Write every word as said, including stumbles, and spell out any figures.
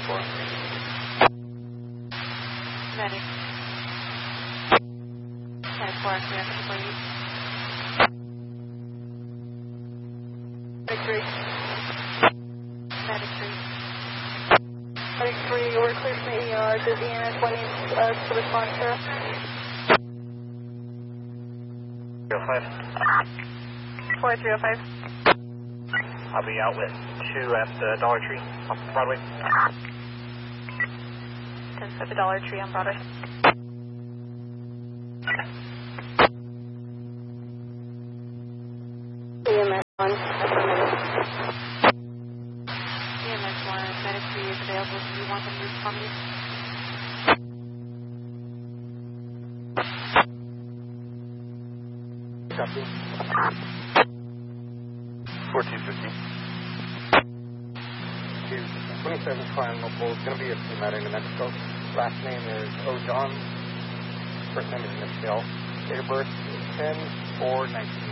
four. Medic. Medic four, clear for you. Medic three. Medic three. Medic three, we're clear from the E R. Does E M S one need us to respond, sir? three oh five. four three oh five. I'll be out with two at the Dollar Tree off Broadway. ten at the Dollar Tree on Broadway. E M S one. E M S one, Medic three is available. Do you want them to respond to you? Copy. fourteen fifty. To twenty-seven Triangle Pole, it's going to be a matter in New Mexico. Last name is O'John. First name is Michelle. Date of birth is ten four nineteen.